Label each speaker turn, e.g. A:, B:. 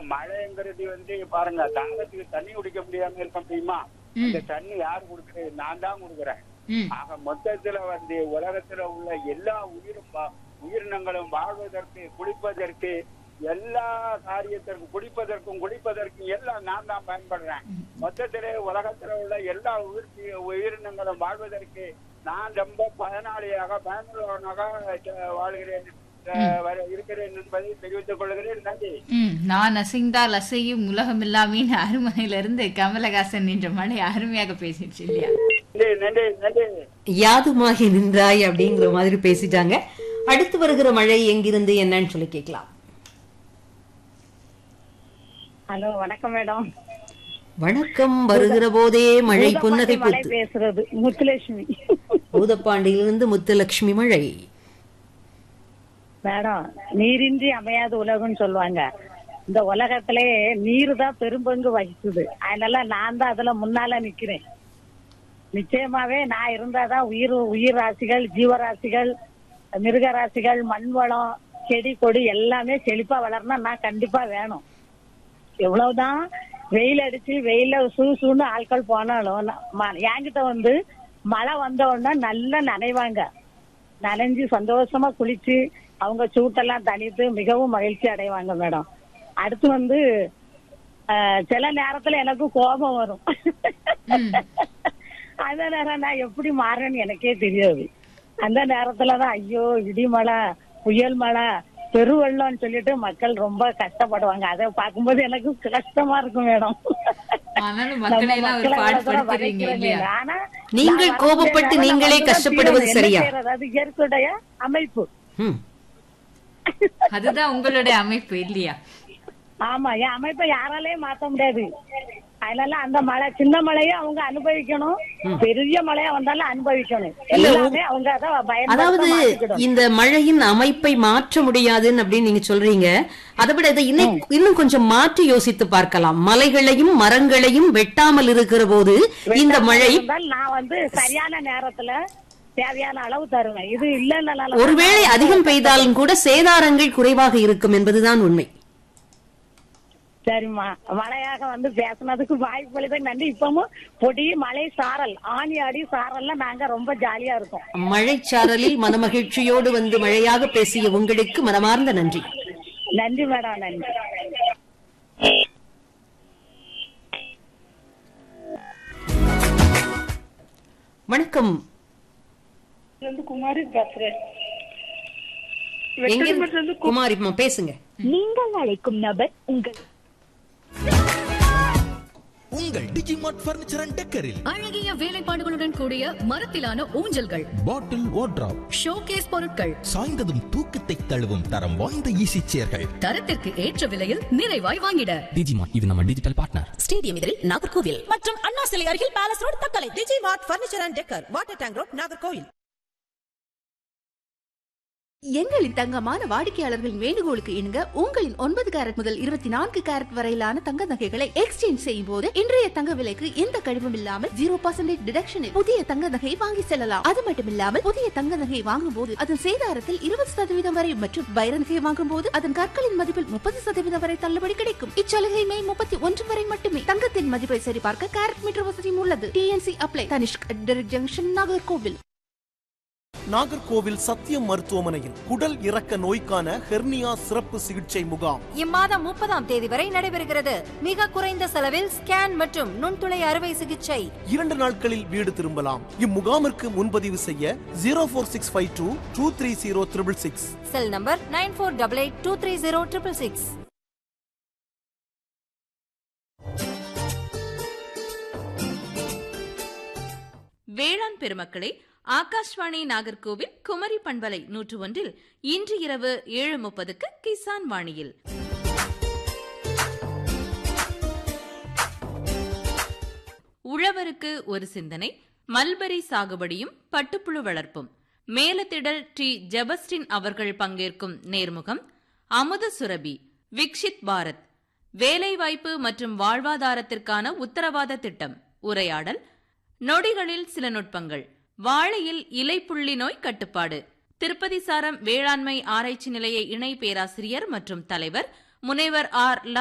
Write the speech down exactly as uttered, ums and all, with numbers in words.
A: மழைங்கிறது வந்து பாருங்க, தாகத்துக்கு தண்ணி குடிக்க முடியாம இருக்க முடியுமா? அந்த தண்ணி யார் கொடுக்குறது? நான் தான் கொடுக்குறேன். ஆக மொத்தத்துல வந்து உலகத்துல உள்ள எல்லா உயிரும் உயிரினங்களும் வாழ்வதற்கு, குளிப்பதற்கு, எல்லா காரியத்திற்கும், குடிப்பதற்கும் குடிப்பதற்கும் எல்லாம் நான் தான் பயன்படுறேன். மொத்தத்திலே உலகத்துல உள்ள எல்லா உயிர் உயிரினங்களும் வாழ்வதற்கு நான் ரொம்ப பயனாளியாக பயனுள்ளவனாக வாழ்கிறேன் இருக்கிறேன் என்பதை தெரிவித்துக் கொள்கிறேன். நன்றி.
B: நான் அசைந்தால் அசையும் உலகம் இல்லாமின் அருமனையில இருந்து கமலஹாசன் என்ற மழை அருமையாக பேசிடுச்சு இல்லையா?
A: நன்றி நன்றி.
C: யாதுமாகி நின்றாய் அப்படிங்கிற மாதிரி பேசிட்டாங்க. அடுத்து வருகிற மழை எங்கிருந்து என்னன்னு சொல்லி கேட்கலாம்.
D: ஹலோ, வணக்கம் மேடம்.
C: வணக்கம். வருகிற போதே மழை புன்னகை
D: பூத்து பேசுறது முத்துலட்சுமி.
C: பூதப்பாண்டியிலிருந்து முத்துலட்சுமி. மழை
D: மேடம், நீரின்றி அமையாத உலகம்னு சொல்லுவாங்க. இந்த உலகத்திலே நீர் தான் பெரும்பங்கு வகிக்குது. அதனால நான் தான் அதுல முன்னால நிக்கிறேன். நிச்சயமாவே நான் இருந்தாதான் உயிர் உயிர் ராசிகள், ஜீவராசிகள், மிருக ராசிகள், மண் வளம், செடி கொடி எல்லாமே செழிப்பா வளரணும். நான் கண்டிப்பா வேணும். எவ்வளவுதான் வெயில் அடிச்சு வெயில சூசூன்னு ஆட்கள் போனாலும் என்கிட்ட வந்து மழை வந்த உடனே நல்லா நனைவாங்க. நனைஞ்சு சந்தோஷமா குளிச்சு அவங்க சூட்டெல்லாம் தணித்து மிகவும் மகிழ்ச்சி அடைவாங்க மேடம். அடுத்து வந்து சில நேரத்துல எனக்கு கோபம் வரும். அந்த நேரம் நான் எப்படி மாறேன்னு எனக்கே தெரியாது. அந்த நேரத்துலதான் ஐயோ இடி மழை, புயல் மழை, பெருவெள்ளம்னு சொல்லிட்டு மக்கள் ரொம்ப கஷ்டப்படுவாங்க. அதை பார்க்கும்போது எனக்கு கஷ்டமா இருக்கும் மேடம்.
C: ஆனா நீங்கள் கோபப்பட்டு நீங்களே கஷ்டப்படுவது சரியா?
D: அது இயற்கையுடைய அமைப்பு.
B: அதுதான் உங்களுடைய அமைப்பு இல்லையா?
D: ஆமா, என் அமைப்பை யாராலே மாத்த முடியாது. அதனால அந்த மழை, சின்ன மழையை அவங்க அனுபவிக்கணும், பெரிய மழையா வந்தாலும் அனுபவிக்கணும். எல்லாமே அவங்க
C: அதாவது இந்த மழையின் அமைப்பை மாற்ற முடியாதுன்னு அப்படின்னு நீங்க சொல்றீங்க. அதை விட இதை இன்னும் கொஞ்சம் மாற்றி யோசித்து பார்க்கலாம். மலைகளையும் மரங்களையும் வெட்டாமல் இருக்கிற போது இந்த மழை
D: நான் வந்து சரியான நேரத்துல தேவையான அளவு தருவேன். இது இல்ல,
C: ஒருவேளை அதிகம் பெய்தாலும் கூட சேதாரங்கள் குறைவாக இருக்கும் என்பதுதான் உண்மை.
D: சரிம்மா, மழையாக வந்து பேசுனதுக்கு வாய்ப்பு நன்றி. இப்பவும் பொடி மழை சாரல், ஆணி அடி சாரல்ல நாங்க ரொம்ப ஜாலியா இருக்கோம்.
C: மழை சாரலில் மனமகிழ்ச்சியோடு வந்து மழையாக பேசிய உங்களுக்கு மனமார்ந்த நன்றி.
D: நன்றி மேடம், நன்றி.
C: வணக்கம்.
D: குமாரி பேசுறேன்.
C: குமாரி பேசுங்க.
E: நீங்கள் அழைக்கும் நபர் உங்கள்
F: உங்கள் டிஜிமார்ட் பர்னிச்சர் அண்ட் டெக்கரில்
G: அழகிய வேலைப்பாடுகளுடன் கூடிய மரத்திலான ஊஞ்சல்கள்,
F: பாட்டில் வார்ட்ரோப்,
G: ஷோகேஸ் பொருட்கள்,
F: சாய்ந்ததும் தூக்கத்தை தழுவும் தரம் வாய்ந்த ஈசி சேர்கள்,
G: தரத்திற்கு ஏற்ற விலையில் நிறைவாய் வாங்கிட
F: டிஜிமார்ட். இது நம்ம டிஜிட்டல் பார்ட்னர்.
H: ஸ்டேடியம் எதிரில் நாகர்கோவில் மற்றும் அண்ணா சிலை அருகில் palace road Thuckalay. Digimart furniture and decker, water tank road, Nagercoil.
I: எங்களின் தங்கமான வாடிக்கையாளர்கள் வேண்டுகோளுக்கு இணங்க உங்களின் ஒன்பது கேரட் முதல் இருபத்தி நான்கு கேரட் வரையிலான தங்க நகைகளை எக்ஸ்சேஞ்ச் செய்யும் போது இன்றைய தங்க விலைக்கு எந்த கழிவும் இல்லாமல் ஜீரோ பர்சன்டேஜ் டிடக்ஷனில் புதிய தங்க நகை வாங்கி செல்லலாம். அது மட்டுமில்லாமல் புதிய தங்க நகை வாங்கும் போது அதன் சேதாரத்தில் இருபது சதவீதம் வரை மற்றும் வைர நகை வாங்கும் போது அதன் கற்களின் மதிப்பில் முப்பது சதவீதம் வரை தள்ளுபடி கிடைக்கும். இச்சலுகை மே முப்பத்தி ஒன்று வரை மட்டுமே. தங்கத்தின் மதிப்பை சரிபார்க்க கேரட் மீட்டர் வசதியும் உள்ளது. DNC apply. Tanishq junction, Nagercoil.
J: Nagercoil சத்தியம் மருத்துவமனையில் குடல் இறக்க நோய்க்கான ஹெர்னியா சிறப்பு சிகிச்சை முகாம்
K: இம்மாதம் முப்பதாம் தேதி வரை நடைபெறுகிறது. மிக குறைந்த செலவில் ஸ்கேன் மற்றும் நுண்துளை அறுவை சிகிச்சை.
J: இரண்டு நாட்களில் வீடு திரும்பலாம். இம்முகாமிற்கு முன்பதிவு செய்ய ஜீரோ போர் six five two two three zero triple six.
K: Cell number nine போர் double eight two three zero triple six.
L: வேளாண் பெருமக்களை, ஆகாஷ்வாணி நாகர்கோவில் குமரி பண்பலை நூற்று ஒன்றில் இன்று இரவு ஏழு முப்பதுக்கு கிசான் வாணியில் உழவருக்கு ஒரு சிந்தனை, மல்பரி சாகுபடியும் பட்டுப்புழு வளர்ப்பும், மேலத்திடல் டி ஜெபஸ்டின் அவர்கள் பங்கேற்கும் நேர்முகம், அமுத சுரபி, விக்ஷித் பாரத், வேலைவாய்ப்பு மற்றும் வாழ்வாதாரத்திற்கான உத்தரவாத திட்டம், உரையாடல், நொடிகளில் சில நுட்பங்கள், வாழையில் இலைப்புள்ளி நோய் கட்டுப்பாடு, திருப்பதி சாரம் வேளாண்மை ஆராய்ச்சி நிலைய இணை பேராசிரியர் மற்றும் தலைவர் முனைவர் ஆர்